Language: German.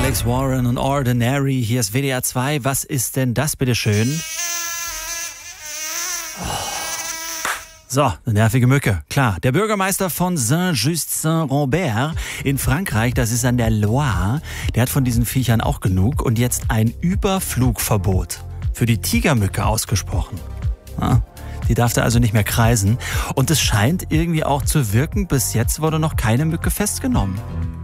Alex Warren und Ordinary. Hier ist WDR 2. Was ist denn das, bitteschön? So, eine nervige Mücke. Klar, der Bürgermeister von Saint-Just-Saint-Rambert in Frankreich, das ist an der Loire, der hat von diesen Viechern auch genug und jetzt ein Überflugverbot für die Tigermücke ausgesprochen. Ja, die darf da also nicht mehr kreisen und es scheint irgendwie auch zu wirken. Bis jetzt wurde noch keine Mücke festgenommen.